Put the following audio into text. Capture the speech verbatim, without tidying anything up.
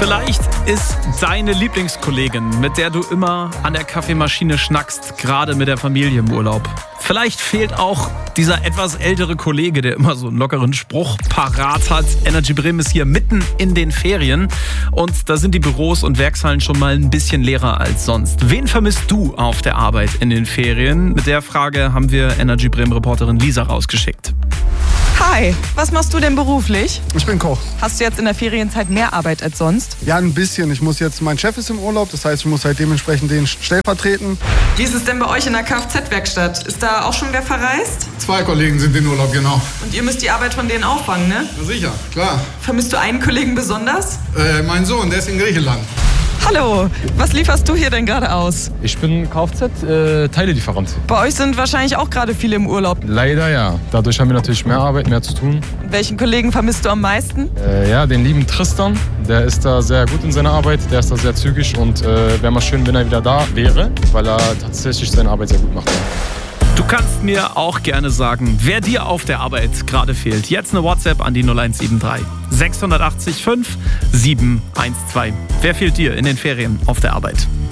Vielleicht ist deine Lieblingskollegin, mit der du immer an der Kaffeemaschine schnackst, gerade mit der Familie im Urlaub. Vielleicht fehlt auch dieser etwas ältere Kollege, der immer so einen lockeren Spruch parat hat. Energy Bremen ist hier mitten in den Ferien und da sind die Büros und Werkshallen schon mal ein bisschen leerer als sonst. Wen vermisst du auf der Arbeit in den Ferien? Mit der Frage haben wir Energy Bremen Reporterin Lisa rausgeschickt. Hi, was machst du denn beruflich? Ich bin Koch. Hast du jetzt in der Ferienzeit mehr Arbeit als sonst? Ja, ein bisschen. Ich muss jetzt, mein Chef ist im Urlaub, das heißt, ich muss halt dementsprechend den stellvertreten. Wie ist es denn bei euch in der Kfz-Werkstatt? Ist da auch schon wer verreist? Zwei Kollegen sind in Urlaub, genau. Und ihr müsst die Arbeit von denen auffangen, ne? Na sicher, klar. Vermisst du einen Kollegen besonders? Äh, mein Sohn, der ist in Griechenland. Hallo, was lieferst du hier denn gerade aus? Ich bin Kfz-Teilelieferant. Äh, bei euch sind wahrscheinlich auch gerade viele im Urlaub. Leider ja. Dadurch haben wir natürlich mehr Arbeit, mehr zu tun. Welchen Kollegen vermisst du am meisten? Äh, ja, den lieben Tristan. Der ist da sehr gut in seiner Arbeit, der ist da sehr zügig und äh, wäre mal schön, wenn er wieder da wäre, weil er tatsächlich seine Arbeit sehr gut macht. Ja. Du kannst mir auch gerne sagen, wer dir auf der Arbeit gerade fehlt. Jetzt eine WhatsApp an die null eins sieben drei sechs acht fünf sieben eins zwei. Wer fehlt dir in den Ferien auf der Arbeit?